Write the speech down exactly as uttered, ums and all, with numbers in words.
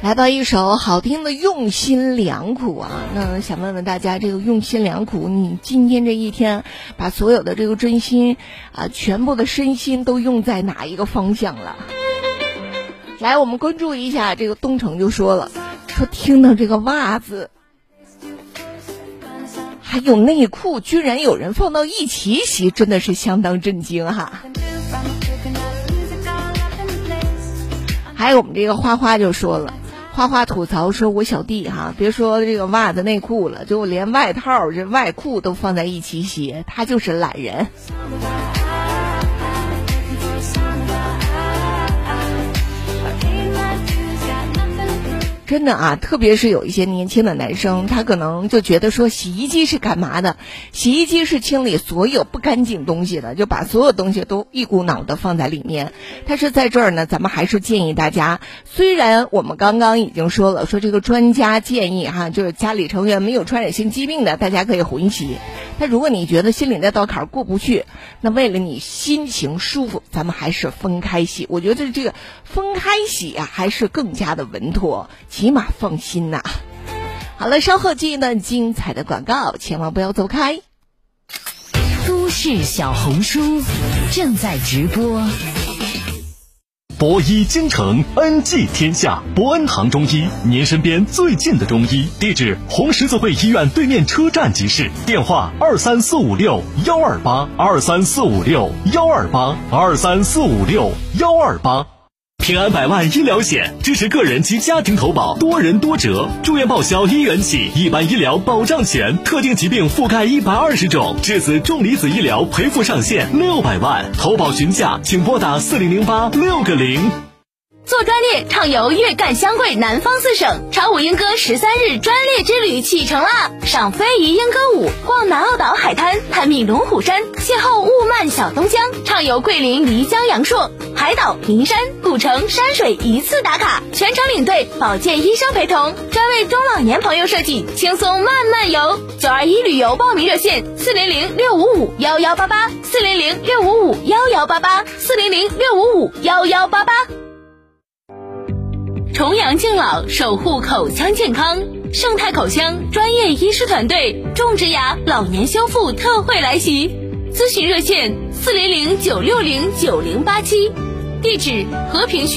来到一首好听的用心良苦啊，那想问问大家，这个用心良苦，你今天这一天把所有的这个真心啊，全部的身心都用在哪一个方向了？来，我们关注一下，这个东城就说了，说听到这个袜子还有内裤居然有人放到一起洗，真的是相当震惊哈。还有我们这个花花就说了，花花吐槽说，我小弟哈，别说这个袜子内裤了，就连外套这外裤都放在一起洗，他就是懒人。真的啊，特别是有一些年轻的男生，他可能就觉得说洗衣机是干嘛的，洗衣机是清理所有不干净东西的，就把所有东西都一股脑的放在里面。但是在这儿呢，咱们还是建议大家，虽然我们刚刚已经说了，说这个专家建议哈，就是家里成员没有传染性疾病的，大家可以混洗。但如果你觉得心里那道坎过不去，那为了你心情舒服，咱们还是分开洗。我觉得这个分开洗啊，还是更加的稳妥，起码放心呐、啊。好了，稍后记得精彩的广告，千万不要走开。 都市小红书正在直播。 博医京城，恩济天下。博恩堂中医，您身边最近的中医。地址：红十字会医院对面车站即市。电话：二三四五六幺二八二三四五六幺二八二三四五六幺二八。平安百万医疗险支持个人及家庭投保，多人多折，住院报销一元起，一般医疗保障全，特定疾病覆盖一百二十种，质子重离子医疗赔付上限六百万，投保询价请拨打四零零八六个零。 做专列畅游粤赣湘桂南方四省，长舞莺歌十三日专列之旅启程啦！赏非遗莺歌舞，逛南澳岛海滩，探秘龙虎山，邂逅雾漫小东江，畅游桂林漓江阳朔，海岛、名山、古城、山水一次打卡，全程领队，保健医生陪同，专为中老年朋友设计，轻松慢慢游。九二一旅游报名热线：四零零六五五幺幺八八，四零零六五五幺幺八八，四零零六五五幺幺八八。重阳敬老，守护口腔健康，盛泰口腔专业医师团队种植牙老年修复特惠来袭，咨询热线：四零零九六零九零八七，地址：和平区